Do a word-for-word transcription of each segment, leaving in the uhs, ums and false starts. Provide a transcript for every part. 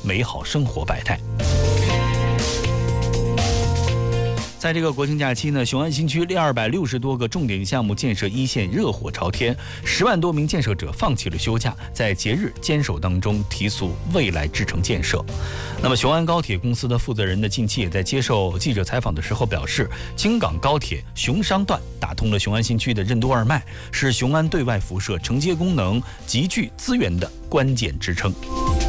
美好生活百态。在这个国庆假期呢，雄安新区二百六十多个重点项目建设一线热火朝天，十万多名建设者放弃了休假，在节日坚守当中提速未来之城建设。那么雄安高铁公司的负责人呢，近期也在接受记者采访的时候表示，京港高铁雄商段打通了雄安新区的任督二脉，是雄安对外辐射承接功能极具资源的关键支撑。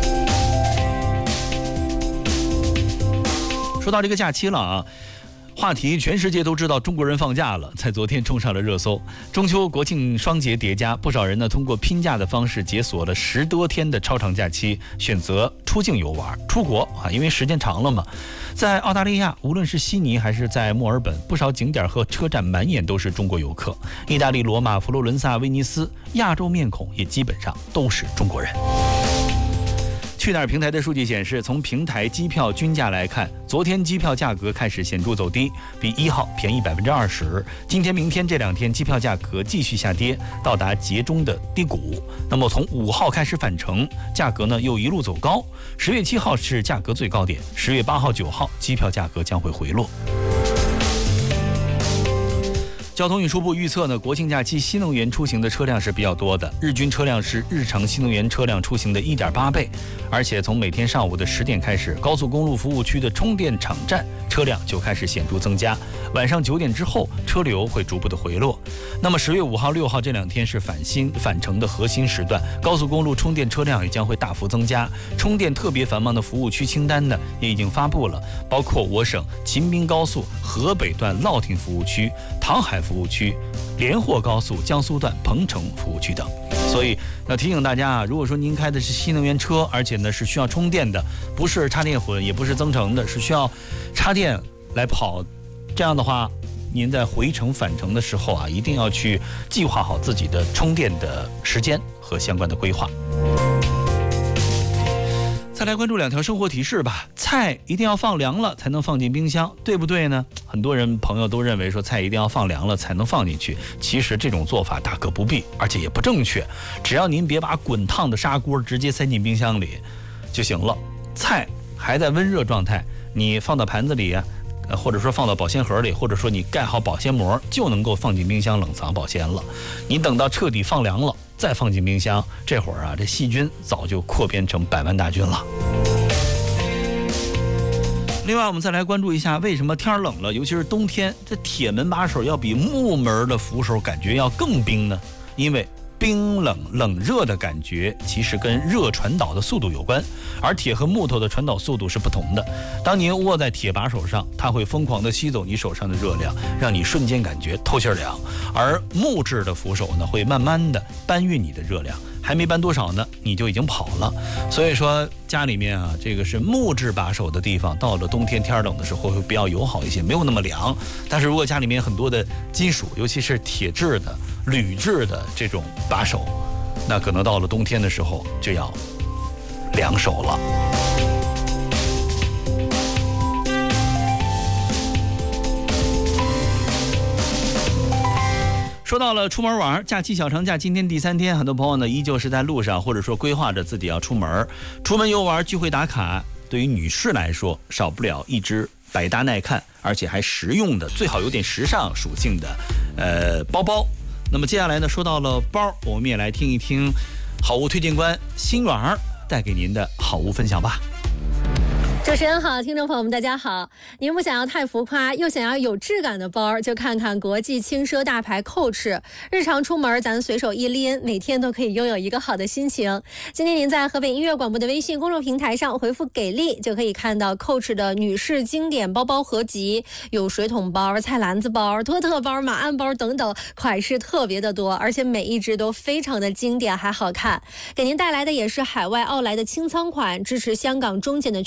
说到这个假期了啊，话题全世界都知道，中国人放假了，在昨天冲上了热搜。中秋国庆双节叠加，不少人呢通过拼假的方式解锁了十多天的超长假期，选择出境游玩、出国啊，因为时间长了嘛。在澳大利亚，无论是悉尼还是在墨尔本，不少景点和车站满眼都是中国游客。意大利罗马、佛罗伦萨、威尼斯，亚洲面孔也基本上都是中国人。去哪儿平台的数据显示，从平台机票均价来看，昨天机票价格开始显著走低，比一号便宜百分之二十。今天、明天这两天机票价格继续下跌，到达节中的低谷。那么从五号开始返程，价格呢又一路走高。十月七号是价格最高点，十月八号、九号机票价格将会回落。交通运输部预测呢，国庆假期新能源出行的车辆是比较多的，日均车辆是日常新能源车辆出行的 一点八倍，而且从每天上午的十点开始，高速公路服务区的充电场站车辆就开始显著增加，晚上九点之后车流会逐步的回落。那么十月五号、六号这两天是返新返程的核心时段，高速公路充电车辆也将会大幅增加，充电特别繁忙的服务区清单呢也已经发布了，包括我省秦滨高速河北段乐亭服务区、唐海服务区、连霍高速江苏段彭城服务区等。所以要提醒大家啊，如果说您开的是新能源车，而且呢是需要充电的，不是插电混，也不是增程的，是需要插电来跑，这样的话您在回程返程的时候啊，一定要去计划好自己的充电的时间和相关的规划。再来关注两条生活提示吧。菜一定要放凉了才能放进冰箱，对不对呢？很多人朋友都认为说菜一定要放凉了才能放进去，其实这种做法大可不必，而且也不正确。只要您别把滚烫的砂锅直接塞进冰箱里就行了。菜还在温热状态，你放到盘子里啊，或者说放到保鲜盒里，或者说你盖好保鲜膜，就能够放进冰箱冷藏保鲜了。你等到彻底放凉了再放进冰箱，这会儿啊，这细菌早就扩编成百万大军了。另外，我们再来关注一下，为什么天冷了，尤其是冬天，这铁门把手要比木门的扶手感觉要更冰呢？因为冰冷冷热的感觉其实跟热传导的速度有关，而铁和木头的传导速度是不同的。当您握在铁把手上，它会疯狂地吸走你手上的热量，让你瞬间感觉透气凉；而木质的扶手呢，会慢慢地搬运你的热量，还没搬多少呢，你就已经跑了。所以说家里面啊，这个是木质把手的地方，到了冬天天冷的时候会比较友好一些，没有那么凉。但是如果家里面很多的金属，尤其是铁质的、铝制的这种把手，那可能到了冬天的时候就要凉手了。说到了出门玩，假期小长假今天第三天，很多朋友呢依旧是在路上，或者说规划着自己要出门。出门游玩聚会打卡，对于女士来说少不了一只百搭耐看而且还实用的，最好有点时尚属性的呃包包。那么接下来呢，说到了包，我们也来听一听好物推荐官辛远带给您的好物分享吧。 主持人好，听众朋友们大家好。您不想要太浮夸又想要有质感的包，就看看国际轻奢大牌 Coach。 日常出门咱随手一拎，每天都可以拥有一个好的心情。今天您在河北音乐广播的微信公众平台上回复给力，就可以看到 Coach 的女士经典包包合集，有水桶包、菜篮子包、托特包、马鞍包等等，款式特别的多，而且每一只都非常的经典还好看。给您带来的也是海外奥莱的清仓款，支持香港中检的权威认证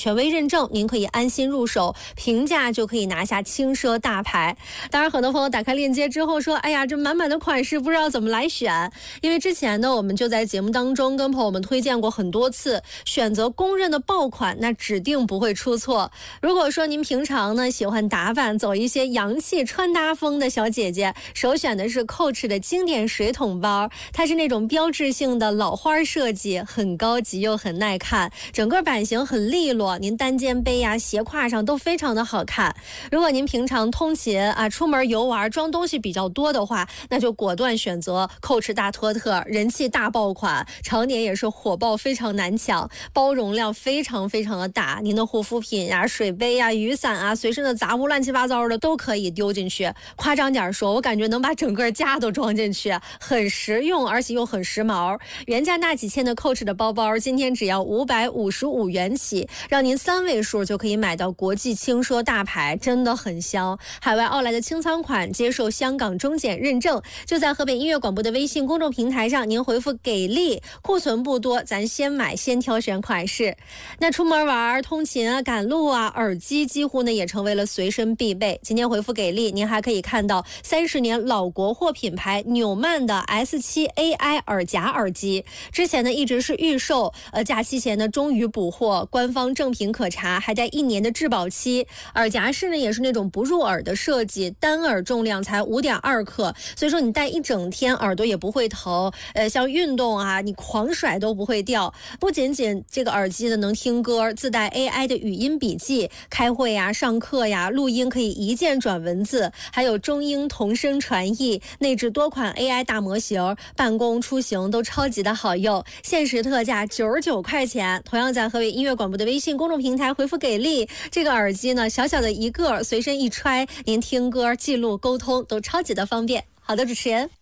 证，您可以安心入手，平价就可以拿下轻奢大牌。当然，很多朋友打开链接之后说，哎呀，这满满的款式不知道怎么来选。因为之前呢，我们就在节目当中跟朋友们推荐过很多次，选择公认的爆款，那指定不会出错。如果说您平常呢喜欢打扮，走一些洋气穿搭风的小姐姐，首选的是 Coach 的经典水桶包，它是那种标志性的老花设计，很高级又很耐看，整个版型很利落，您单肩背呀、斜挎上都非常的好看。如果您平常通勤啊、出门游玩装东西比较多的话，那就果断选择 Coach 大托特，人气大爆款，常年也是火爆，非常难抢，包容量非常非常的大，您的护肤品呀、水杯呀、雨伞啊、随身的杂物乱七八糟的都可以丢进去。夸张点说，我感觉能把整个家都装进去，很实用，而且又很时髦。原价大几千的 Coach 的包包，今天只要五百五十五元起，让您三位数就可以买到国际轻奢大牌，真的很香。海外奥莱的清仓款接受香港中检认证，就在河北音乐广播的微信公众平台上，您回复给力，库存不多，咱先买先挑选款式。那出门玩、通勤啊、赶路啊，耳机几乎呢也成为了随身必备。今天回复给力，您还可以看到三十年老国货品牌纽曼的 S 七 A I 耳夹耳机，之前呢一直是预售，呃，假期前呢终于补货，官方正品可查，还带一年的质保期。耳夹式呢也是那种不入耳的设计，单耳重量才 五点二克，所以说你戴一整天耳朵也不会疼，呃，像运动啊，你狂甩都不会掉。不仅仅这个耳机呢能听歌，自带 A I 的语音笔记，开会呀、上课呀、录音可以一键转文字，还有中英同声传译，内置多款 A I 大模型，办公出行都超级的好用。限时特价九十九块钱，同样在河北音乐广播的微信公众平台回复给力，这个耳机呢小小的一个，随身一揣，您听歌、记录、沟通都超级的方便。好的，主持人。